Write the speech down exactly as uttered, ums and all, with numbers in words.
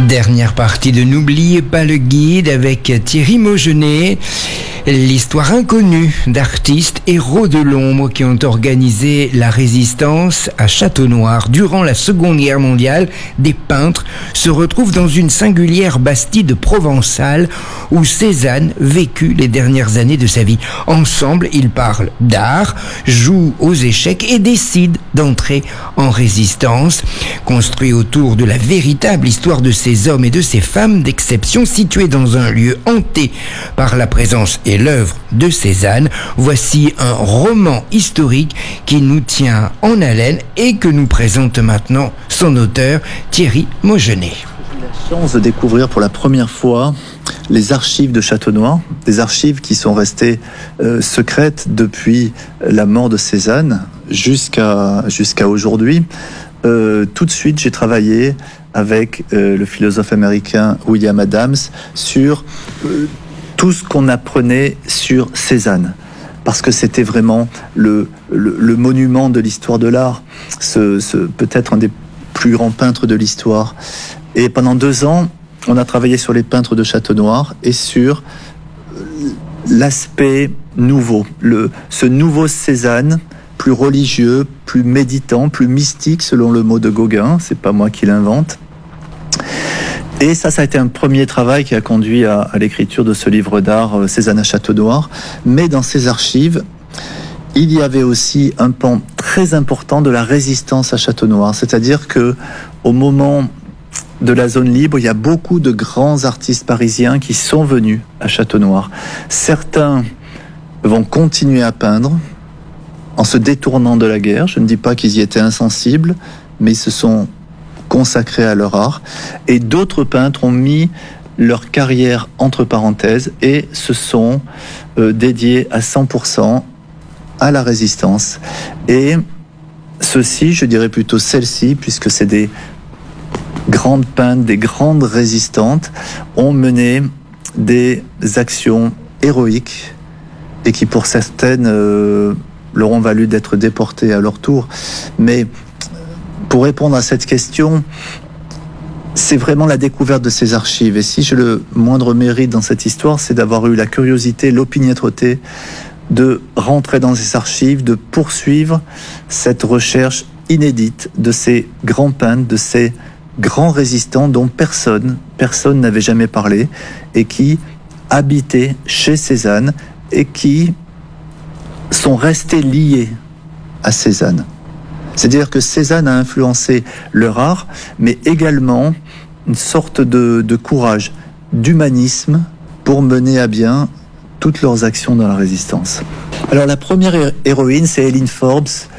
Dernière partie de N'oubliez pas le guide avec Thierry Maugenet. L'histoire inconnue d'artistes héros de l'ombre qui ont organisé la résistance à Château-Noir. Durant la Seconde Guerre mondiale, des peintres se retrouvent dans une singulière bastide provençale où Cézanne vécut les dernières années de sa vie. Ensemble, ils parlent d'art, jouent aux échecs et décident d'entrer en résistance. Construit autour de la véritable histoire de ces hommes et de ces femmes d'exception situés dans un lieu hanté par la présence et l'œuvre de Cézanne, voici un roman historique qui nous tient en haleine et que nous présente maintenant son auteur Thierry Maugenet. J'ai eu la chance de découvrir pour la première fois les archives de Château-Noir, des archives qui sont restées euh, secrètes depuis la mort de Cézanne jusqu'à, jusqu'à aujourd'hui. Euh, tout de suite, j'ai travaillé avec euh, le philosophe américain William Adams sur euh, tout ce qu'on apprenait sur Cézanne, parce que c'était vraiment le, le, le monument de l'histoire de l'art, ce, ce, peut-être un des plus grands peintres de l'histoire. Et pendant deux ans, on a travaillé sur les peintres de Château-Noir et sur l'aspect nouveau, le, ce nouveau Cézanne, plus religieux, plus méditant, plus mystique, selon le mot de Gauguin, c'est pas moi qui l'invente. Et ça, ça a été un premier travail qui a conduit à, à l'écriture de ce livre d'art, euh, Cézanne à Château-Noir. Mais dans ces archives, il y avait aussi un pan très important de la résistance à Château-Noir. C'est-à-dire que, au moment de la zone libre, il y a beaucoup de grands artistes parisiens qui sont venus à Château-Noir. Certains vont continuer à peindre en se détournant de la guerre. Je ne dis pas qu'ils y étaient insensibles, mais ils se sont consacrés à leur art, et d'autres peintres ont mis leur carrière entre parenthèses et se sont euh, dédiés à cent pour cent à la résistance. Et ceux-ci, je dirais plutôt celles-ci, puisque c'est des grandes peintres, des grandes résistantes, ont mené des actions héroïques et qui pour certaines euh, leur ont valu d'être déportées à leur tour. Mais pour répondre à cette question, c'est vraiment la découverte de ces archives. Et si j'ai le moindre mérite dans cette histoire, c'est d'avoir eu la curiosité, l'opiniâtreté de rentrer dans ces archives, de poursuivre cette recherche inédite de ces grands peintres, de ces grands résistants dont personne, personne n'avait jamais parlé et qui habitaient chez Cézanne et qui sont restés liés à Cézanne. C'est-à-dire que Cézanne a influencé leur art, mais également une sorte de, de courage, d'humanisme pour mener à bien toutes leurs actions dans la résistance. Alors la première héroïne, c'est Eileen Forbes,